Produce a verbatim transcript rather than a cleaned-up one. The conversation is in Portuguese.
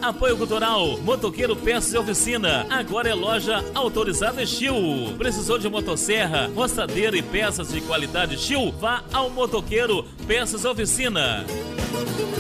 Apoio Cultural, Motoqueiro Peças e Oficina. Agora é loja autorizada Steel. Precisou de motosserra, roçadeira e peças de qualidade Steel? Vá ao Motoqueiro Peças e Oficina.